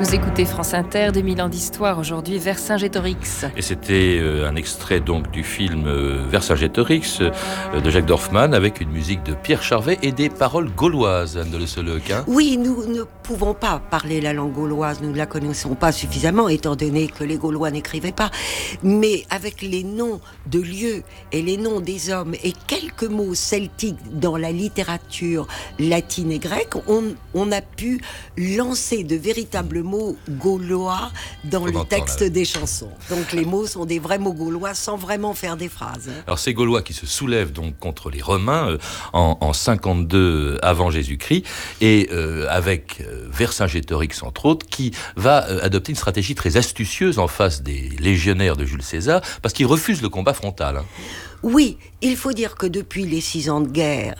Vous écoutez France Inter, 2000 ans d'histoire, aujourd'hui Vercingétorix. Et c'était un extrait donc du film Vercingétorix de Jacques Dorfman avec une musique de Pierre Charvet et des paroles gauloises, Anne de Le Seleuc. Oui, nous ne pouvons pas parler la langue gauloise, nous ne la connaissons pas suffisamment étant donné que les Gaulois n'écrivaient pas. Mais avec les noms de lieux et les noms des hommes et quelques mots celtiques dans la littérature latine et grecque, on a pu lancer de véritables mots gaulois dans le texte des chansons. Donc les mots sont des vrais mots gaulois sans vraiment faire des phrases. Alors ces Gaulois qui se soulèvent donc contre les Romains en 52 avant Jésus-Christ et avec Vercingétorix entre autres qui va adopter une stratégie très astucieuse en face des légionnaires de Jules César parce qu'il refuse le combat frontal. Oui, il faut dire que depuis les 6 ans de guerre,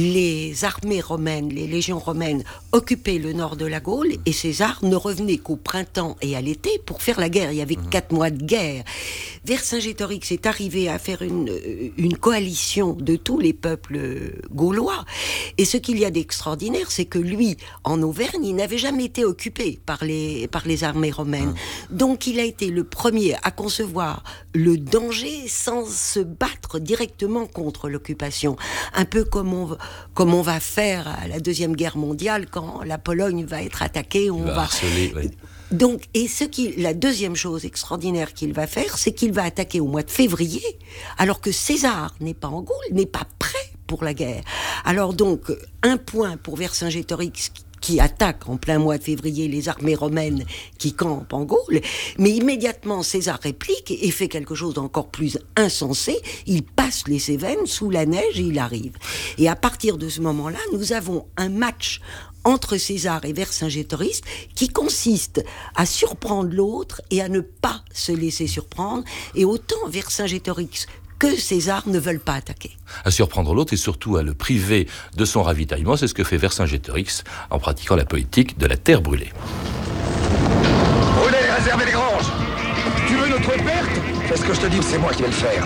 les armées romaines, les légions romaines occupaient le nord de la Gaule et César ne revenait qu'au printemps et à l'été pour faire la guerre. Il y avait 4 mois de guerre. Vercingétorix est arrivé à faire une coalition de tous les peuples gaulois. Et ce qu'il y a d'extraordinaire, c'est que lui, en Auvergne, il n'avait jamais été occupé par les armées romaines. Donc il a été le premier à concevoir le danger sans se battre directement contre l'occupation. Un peu comme on va faire à la Deuxième Guerre mondiale quand la Pologne va être attaquée. On va harceler, oui. Donc, la deuxième chose extraordinaire qu'il va faire, c'est qu'il va attaquer au mois de février, alors que César n'est pas en Gaule, n'est pas prêt pour la guerre. Alors donc, un point pour Vercingétorix qui attaque en plein mois de février les armées romaines qui campent en Gaule, mais immédiatement César réplique et fait quelque chose d'encore plus insensé, il passe les Cévennes sous la neige et il arrive. Et à partir de ce moment-là, nous avons un match entre César et Vercingétorix qui consiste à surprendre l'autre et à ne pas se laisser surprendre, et autant Vercingétorix que César ne veulent pas attaquer. À surprendre l'autre et surtout à le priver de son ravitaillement, c'est ce que fait Vercingétorix en pratiquant la politique de la terre brûlée. Brûlez les réserves et les granges. Tu veux notre perte? Fais ce que je te dis, c'est moi qui vais le faire.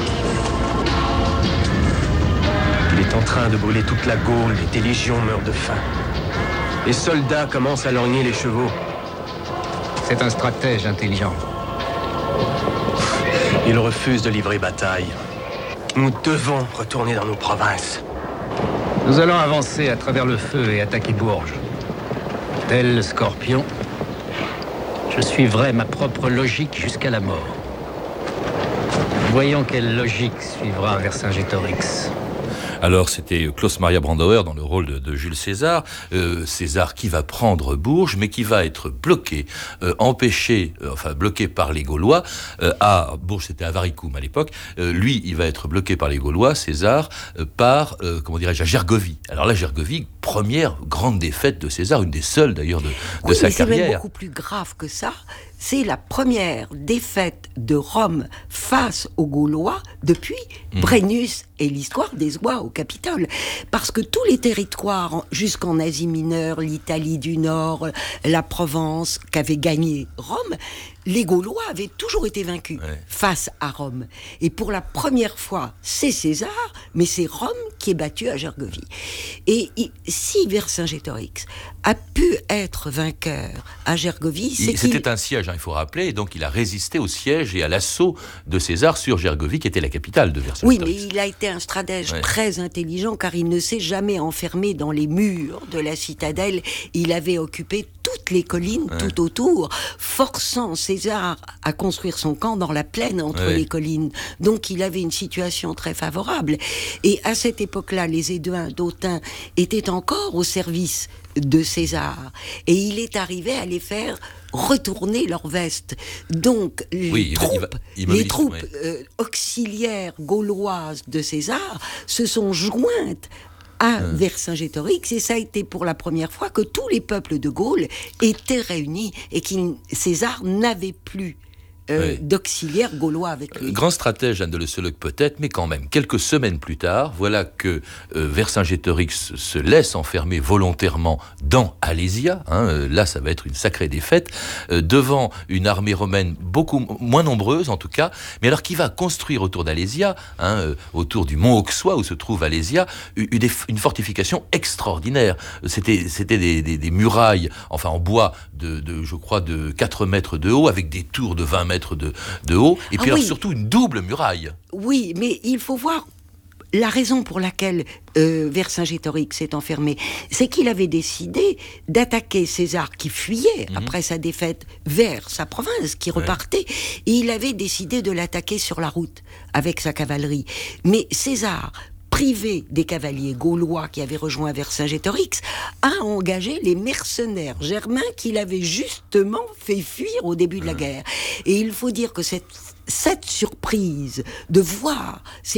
Il est en train de brûler toute la Gaule et des légions meurent de faim. Les soldats commencent à lorgner les chevaux. C'est un stratège intelligent. Il refuse de livrer bataille. Nous devons retourner dans nos provinces. Nous allons avancer à travers le feu et attaquer Bourges. Tel le scorpion, je suivrai ma propre logique jusqu'à la mort. Voyons quelle logique suivra Vercingétorix. Alors c'était Klaus Maria Brandauer dans le rôle de Jules César. César qui va prendre Bourges, mais qui va être bloqué, bloqué par les Gaulois. À Bourges, c'était à Varicum à l'époque. Lui, il va être bloqué par les Gaulois, César, par, à Gergovie. Alors là, Gergovie, première grande défaite de César, une des seules d'ailleurs de sa carrière. C'est même beaucoup plus grave que ça. C'est la première défaite de Rome face aux Gaulois depuis Brennus et l'histoire des oies au Capitole. Parce que tous les territoires, jusqu'en Asie mineure, l'Italie du Nord, la Provence, qu'avait gagné Rome, les Gaulois avaient toujours été vaincus face à Rome. Et pour la première fois, c'est César, mais c'est Rome qui est battu à Gergovie. Et si Vercingétorix a pu être vainqueur à Gergovie, c'était un siège, il faut rappeler, et donc il a résisté au siège et à l'assaut de César sur Gergovie, qui était la capitale de Vercingétorix. Oui, mais il a été un stratège très intelligent, car il ne s'est jamais enfermé dans les murs de la citadelle. Il avait occupé toutes les collines tout autour, forçant César à construire son camp dans la plaine entre les collines. Donc il avait une situation très favorable. Et à cette époque-là, les Éduins d'Autun étaient encore au service de César. Et il est arrivé à les faire retourner leur veste. Donc les troupes auxiliaires gauloises de César se sont jointes à Vercingétorix, et ça a été pour la première fois que tous les peuples de Gaule étaient réunis et que César n'avait plus d'auxiliaires gaulois avec lui. Grand stratège, Anne de Lesseloc peut-être, mais quand même, quelques semaines plus tard, voilà que Vercingétorix se laisse enfermer volontairement dans Alésia. Là, ça va être une sacrée défaite, devant une armée romaine beaucoup moins nombreuse, en tout cas, mais alors qui va construire autour d'Alésia, autour du mont Auxois, où se trouve Alésia, une fortification extraordinaire. C'était des murailles, enfin en bois, je crois, de 4 mètres de haut, avec des tours de 20 mètres de haut, et puis surtout une double muraille. Oui, mais il faut voir la raison pour laquelle Vercingétorix s'est enfermé, c'est qu'il avait décidé d'attaquer César qui fuyait après sa défaite vers sa province, qui repartait, et il avait décidé de l'attaquer sur la route avec sa cavalerie. Mais César, privé des cavaliers gaulois qui avaient rejoint Vercingétorix, a engagé les mercenaires germains qu'il avait justement fait fuir au début de la guerre. Et il faut dire que cette surprise de voir